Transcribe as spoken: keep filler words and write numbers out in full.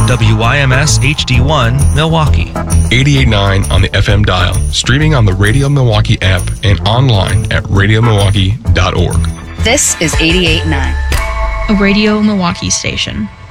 W I M S H D one, Milwaukee. eighty-eight point nine on the F M dial, streaming on the Radio Milwaukee app and online at radio milwaukee dot org. This is eighty-eight point nine. A Radio Milwaukee station.